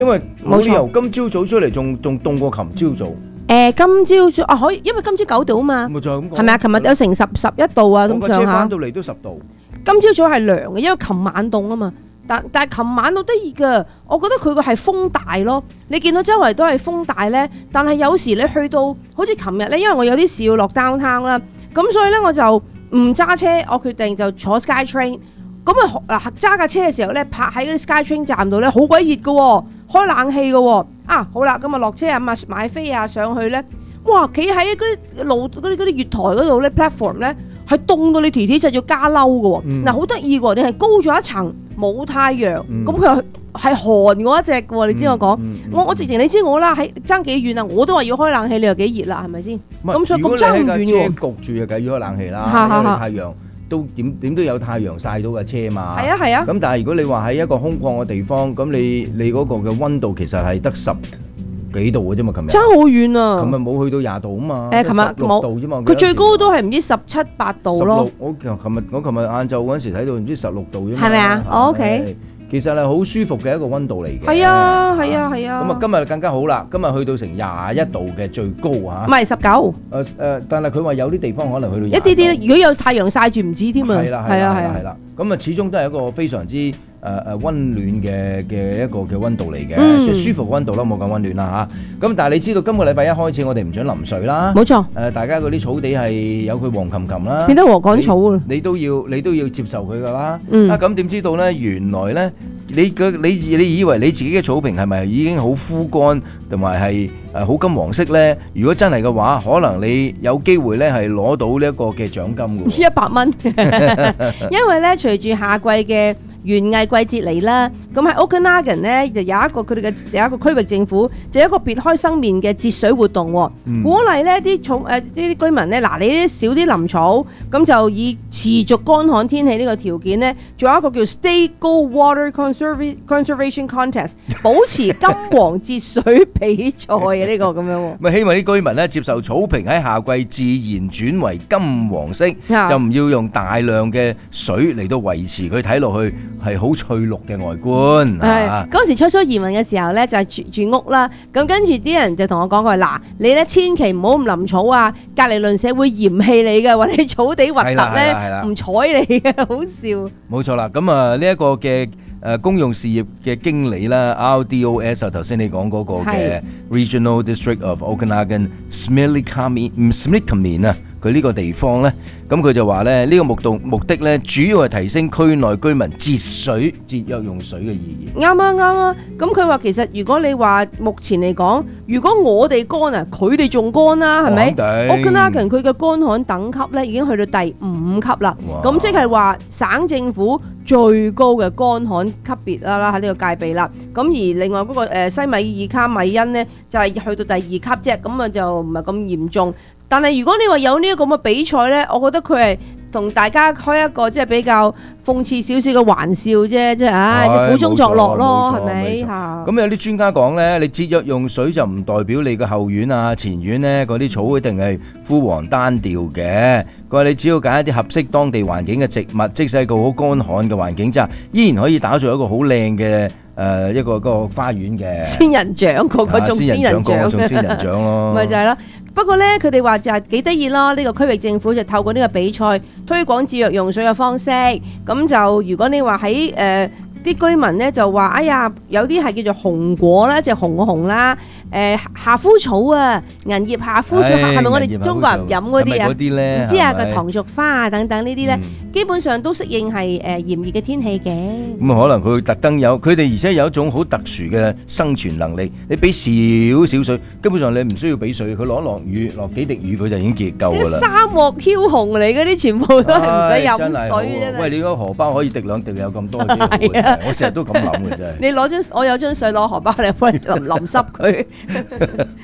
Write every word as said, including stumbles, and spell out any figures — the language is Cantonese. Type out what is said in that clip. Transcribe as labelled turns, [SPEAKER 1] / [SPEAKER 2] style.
[SPEAKER 1] 因為冇理由今朝早出嚟仲仲凍過琴朝早。
[SPEAKER 2] 誒，今朝早啊可以，因為今朝九度啊嘛，
[SPEAKER 1] 咪就係咁講，
[SPEAKER 2] 係咪啊？琴日有成十十一度啊，
[SPEAKER 1] 我個車
[SPEAKER 2] 咁上下
[SPEAKER 1] 翻。到嚟都十度。
[SPEAKER 2] 今朝早係涼嘅，因為琴晚凍啊嘛。但但係琴晚好得意㗎，我覺得佢個係風大咯。你見到周圍都係風大咧，但係有時你去到好似琴日咧，因為我有啲事要落 downtown 啦，咁所以咧我就唔揸車，我決定就坐 SkyTrain。咁啊嗱揸架車嘅時候咧，泊喺嗰啲 SkyTrain 站度咧，好鬼熱㗎喎，開冷氣㗎喎。啊好啦，咁啊落車啊嘛買飛啊上去咧，哇企喺嗰啲路嗰啲嗰啲月台嗰度咧 platform 咧。係凍到你提提就要加褸嘅喎，嗱好得意喎！你係高咗一層冇太陽，咁佢又係寒嗰一隻嘅喎，你知我講，我我直情你知我啦，喺爭幾遠啊，我都話要開冷氣，你又幾熱啦，係咪先？咁所以咁爭唔遠喎。如果你喺架車焗住就梗要開冷氣啦，因為太陽都點點都有太陽曬到架車嘛。係啊係啊。咁但係如果你話喺一個空曠嘅地方，咁你你嗰個嘅溫度其實係得十幾度嘅啫嘛，琴日。爭好遠啊！琴日冇去到廿度啊嘛。誒，琴日冇。佢最高都係唔知十七八度咯。十六，我琴日我琴日晏晝嗰陣時睇到唔知十六度啫嘛。係咪啊？哦 OK。其實係好舒服嘅一個溫度嚟嘅。係啊係啊係啊。咁啊今日更加好啦，今日去到成廿一度嘅最高嚇。唔係十九。誒誒，但係佢話有啲地方可能去到廿。一啲啲，如果有太陽曬住唔止添啊。係啦係啦係啦係啦。咁啊始終都係一個非常之誒誒溫暖嘅嘅一個嘅溫度嚟嘅，即係舒服嘅溫度啦，冇咁溫暖啦嚇。咁但係你知道今個禮拜一開始我哋唔準淋水啦。冇錯。誒大家嗰啲草地係有佢黃冚冚啦。變得禾稈草啊！你都要你都要接受佢㗎啦。嗯。啊咁點知道咧？原來咧你個你你以為你自己嘅草坪係咪已經好枯乾同埋係誒好金黃色咧？如果真係嘅話，可能你有機會咧係攞到呢一個嘅獎金㗎。一百蚊。因為咧隨住夏季嘅園藝季節嚟啦，咁喺 Okanagan 咧就有一個佢哋嘅有一個區域政府就有一個別開生面嘅節水活動，嗯、鼓勵咧啲草誒呢啲居民咧，嗱你啲少啲淋草，咁就以持續乾旱天氣呢個條件咧，仲有一個叫 State Gold Water Conservation Contest 保持金黃節水比賽嘅呢個咁樣。咪希望啲居民咧接受草坪喺夏季自然轉為金黃色，嗯、就唔要用大量嘅水嚟到維持佢睇落去。係好翠綠嘅外觀。係嗰陣時初初移民嘅時候咧，就係住住屋啦。咁跟住啲人就同我講過，嗱，你咧千祈唔好咁淋草啊，隔離鄰舍會嫌棄你嘅，話你草地核突咧，唔睬你嘅，好笑。冇錯啦，咁啊呢一個嘅誒公用事業嘅經理啦 ，R D O S 啊，頭先你講嗰個嘅 Regional District of Okanagan Smilkameen 啊。佢呢個地方呢，咁佢就話咧，呢個目的目的咧，主要係提升區內居民節水、節約用水嘅意義。啱啊，啱啊！咁佢話其實如果你話目前嚟講，如果我哋乾啊，佢哋仲乾啦，係咪？Okanagan佢嘅乾旱等級咧已經去到第五級啦。咁即係話省政府最高嘅乾旱級別啦啦喺呢個界別啦。咁而另外嗰個誒西米爾卡米恩呢，就係去到第二級啫，咁啊就唔係咁嚴重。但係如果你話有呢一個咁嘅比賽咧，我覺得佢係同大家開一個即係比較諷刺少少嘅玩笑啫，即係唉苦中作樂咯，係咪嚇？咁有啲專家講咧，你節約用水就唔代表你嘅後院啊、前院咧嗰啲草一定係枯黃單調嘅。佢話你只要揀一啲合適當地環境嘅植物，即使係個好乾旱嘅環境之下，依然可以打造一個好靚嘅誒一個一個花園嘅。仙人掌個個種仙人掌，種仙人掌咯，咪就係咯。不過咧，佢哋話就係幾得意咯。呢、這個區域政府就透過呢個比賽推廣節約用水嘅方式。咁就如果你話喺誒啲居民咧，就話哎呀，有啲係叫做紅果啦，即係紅個紅啦。誒、呃、夏枯草啊，銀葉夏枯草係咪我哋中國人飲嗰啲啊？唔知啊，個唐菊花啊等等呢啲咧，嗯、基本上都適應係誒、呃、炎熱嘅天氣嘅。咁、嗯、可能佢特登有佢哋，而且有一種好特殊嘅生存能力。你俾少少水，基本上你唔需要俾水，佢攞落雨落幾滴雨，佢就已經結夠㗎啦。沙漠梟雄嚟嗰啲，全部都係唔使飲水真係。喂，你個荷包可以滴兩滴有咁多嘅、啊、我成日都咁諗嘅真係。你攞張我有張水攞荷包嚟幫你淋淋濕佢。